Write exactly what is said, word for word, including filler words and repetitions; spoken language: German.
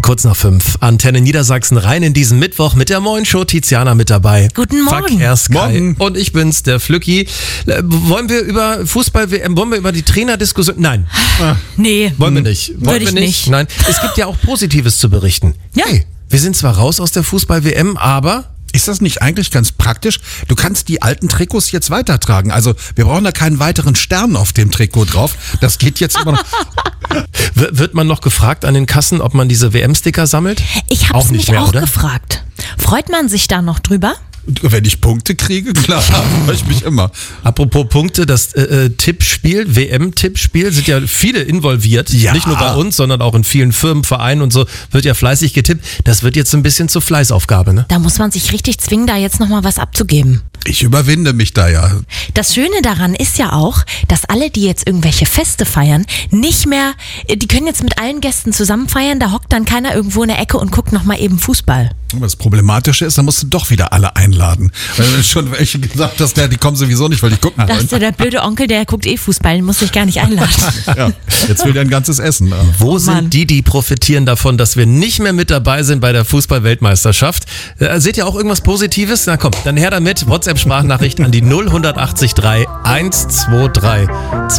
Kurz nach fünf. Antenne Niedersachsen rein in diesen Mittwoch mit der Moin Show. Tiziana mit dabei. Guten Morgen. Verkehrskai. Morgen. Und ich bin's, der Flücki. Äh, Wollen wir über Fußball-W M, wollen wir über die Trainerdiskussion? Nein, Nee. wollen wir nicht. Wollen Würde wir ich nicht. Nein, es gibt ja auch Positives zu berichten. Ja. Hey, wir sind zwar raus aus der Fußball-W M, aber... Ist das nicht eigentlich ganz praktisch? Du kannst die alten Trikots jetzt weitertragen. Also wir brauchen da keinen weiteren Stern auf dem Trikot drauf. Das geht jetzt immer noch. W- Wird man noch gefragt an den Kassen, ob man diese W M-Sticker sammelt? Ich Auch hab's nicht mich mehr, auch oder? gefragt. Freut man sich da noch drüber? Wenn ich Punkte kriege, klar, freue ich mich immer. Apropos Punkte, das äh, äh, Tippspiel, W M-Tippspiel, sind ja viele involviert. Ja. Nicht nur bei uns, sondern auch in vielen Firmen, Vereinen und so wird ja fleißig getippt. Das wird jetzt ein bisschen zur Fleißaufgabe, ne? Da muss man sich richtig zwingen, da jetzt nochmal was abzugeben. Ich überwinde mich da ja. Das Schöne daran ist ja auch, dass alle, die jetzt irgendwelche Feste feiern, nicht mehr, die können jetzt mit allen Gästen zusammen feiern, da hockt dann keiner irgendwo in der Ecke und guckt nochmal eben Fußball. Aber das Problematische ist, da musst du doch wieder alle einladen. Weil du schon welche gesagt hast, ja, die kommen sowieso nicht, weil die gucken Da ist ja der blöde Onkel, der guckt eh Fußball, den muss ich gar nicht einladen. Ja, jetzt will der ein ganzes Essen. Wo sind Mann. die, die profitieren davon, dass wir nicht mehr mit dabei sind bei der Fußball-Weltmeisterschaft? Äh, seht ihr auch irgendwas Positives? Na komm, dann her damit. WhatsApp-Sprachnachricht an die null acht drei eins zwei drei